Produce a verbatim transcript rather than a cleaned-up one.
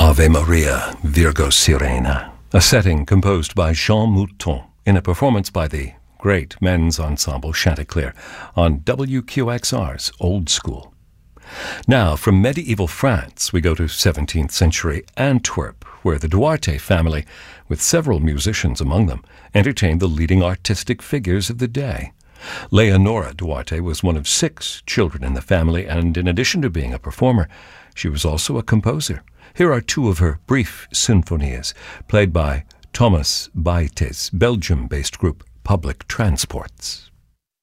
Ave Maria, Virgo Sirena, a setting composed by Jean Mouton in a performance by the great men's ensemble Chanticleer on W Q X R's Old School. Now, from medieval France, we go to seventeenth century Antwerp, where the Duarte family, with several musicians among them, entertained the leading artistic figures of the day. Leonora Duarte was one of six children in the family, and in addition to being a performer, she was also a composer. Here are two of her brief sinfonias, played by Thomas Baete's Belgium-based group Public Transports.